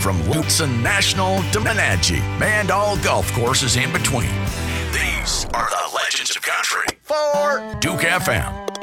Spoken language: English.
from Lutsen National to Menachie and all golf courses in between. These are the legends of country for Duke FM.